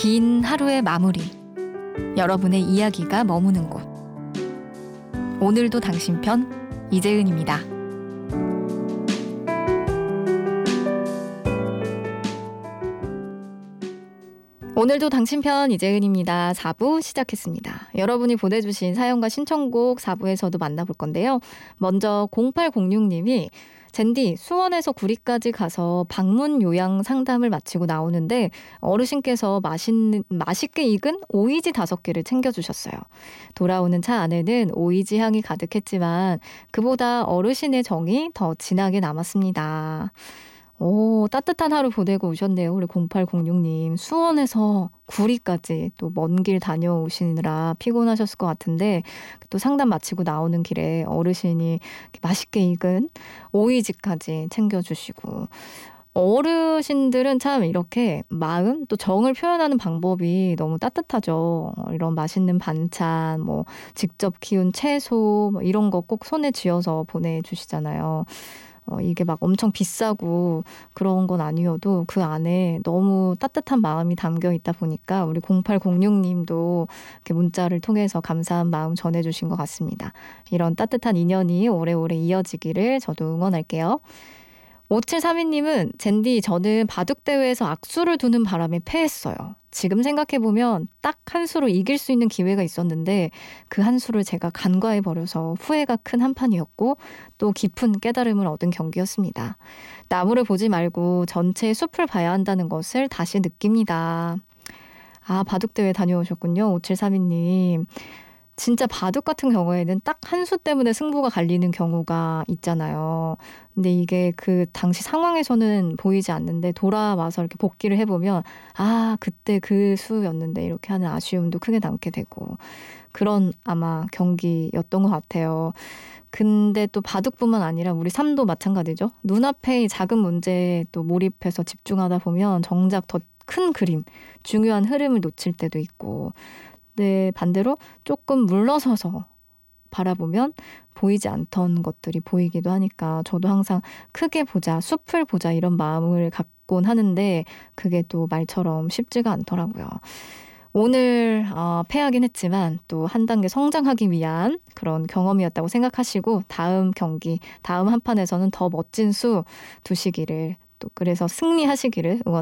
긴 하루의 마무리, 여러분의 이야기가 머무는 곳. 오늘도 당신 편, 이재은입니다. 오늘도 당신 편, 이재은입니다. 4부 시작했습니다. 여러분이 보내주신 사연과 신청곡 4부에서도 만나볼 건데요. 먼저 0806님이 젠디, 수원에서 구리까지 가서 방문 요양 상담을 마치고 나오는데 어르신께서 맛있게 익은 오이지 5개를 챙겨주셨어요. 돌아오는 차 안에는 오이지 향이 가득했지만 그보다 어르신의 정이 더 진하게 남았습니다. 오, 따뜻한 하루 보내고 오셨네요. 우리 0806님. 수원에서 구리까지 또 먼 길 다녀오시느라 피곤하셨을 것 같은데 또 상담 마치고 나오는 길에 어르신이 맛있게 익은 오이지까지 챙겨주시고, 어르신들은 참 이렇게 마음 또 정을 표현하는 방법이 너무 따뜻하죠. 이런 맛있는 반찬, 뭐 직접 키운 채소 뭐 이런 거 꼭 손에 쥐어서 보내주시잖아요. 이게 막 엄청 비싸고 그런 건 아니어도 그 안에 너무 따뜻한 마음이 담겨 있다 보니까 우리 0806님도 이렇게 문자를 통해서 감사한 마음 전해주신 것 같습니다. 이런 따뜻한 인연이 오래오래 이어지기를 저도 응원할게요. 5732님은 젠디, 저는 바둑대회에서 악수를 두는 바람에 패했어요. 지금 생각해보면 딱 한 수로 이길 수 있는 기회가 있었는데 그 한 수를 제가 간과해버려서 후회가 큰 한판이었고 또 깊은 깨달음을 얻은 경기였습니다. 나무를 보지 말고 전체의 숲을 봐야 한다는 것을 다시 느낍니다. 아, 바둑대회 다녀오셨군요. 5732님. 진짜 바둑 같은 경우에는 딱 한 수 때문에 승부가 갈리는 경우가 있잖아요. 근데 이게 그 당시 상황에서는 보이지 않는데 돌아와서 이렇게 복기를 해보면 아, 그때 그 수였는데 이렇게 하는 아쉬움도 크게 남게 되고 그런 아마 경기였던 것 같아요. 근데 또 바둑뿐만 아니라 우리 삶도 마찬가지죠. 눈앞의 작은 문제에 또 몰입해서 집중하다 보면 정작 더 큰 그림, 중요한 흐름을 놓칠 때도 있고, 네, 반대로 조금 물러서서 바라보면 보이지 않던 것들이 보이기도 하니까 저도 항상 크게 보자, 숲을 보자 이런 마음을 갖곤 하는데 그게 또 말처럼 쉽지가 않더라고요. 오늘 패하긴 했지만 또 한 단계 성장하기 위한 그런 경험이었다고 생각하시고 다음 경기, 다음 한 판에서는 더 멋진 수 두시기를, 또 그래서 승리하시기를 응원합니다.